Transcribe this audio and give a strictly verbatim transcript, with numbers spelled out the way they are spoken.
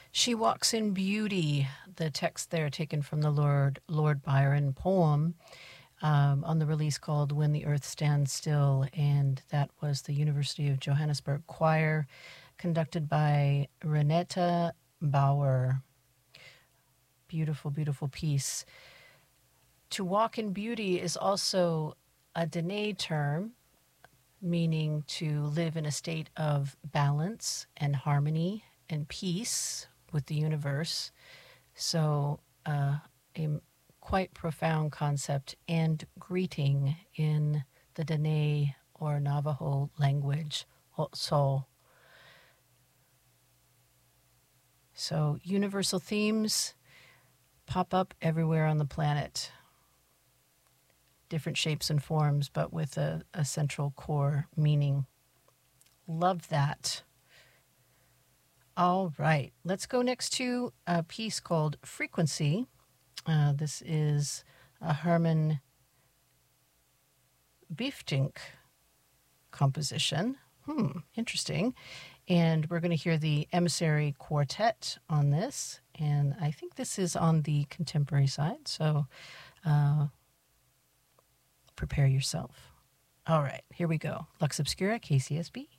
She Walks in Beauty, the text there taken from the Lord Lord Byron poem um, on the release called When the Earth Stands Still, and that was the University of Johannesburg Choir, conducted by Renetta Bauer. Beautiful, beautiful piece. To walk in beauty is also a Dene term, meaning to live in a state of balance and harmony and peace with the universe. So uh, a quite profound concept and greeting in the Dene or Navajo language, Hotso. So universal themes pop up everywhere on the planet. Different shapes and forms, but with a, a central core meaning. Love that. All right, let's go next to a piece called Frequency. Uh, this is a Herman Beeftink composition. Hmm, interesting. And we're going to hear the Emissary Quartet on this. And I think this is on the contemporary side, so uh, prepare yourself. All right, here we go. Lux Obscura, K C S B.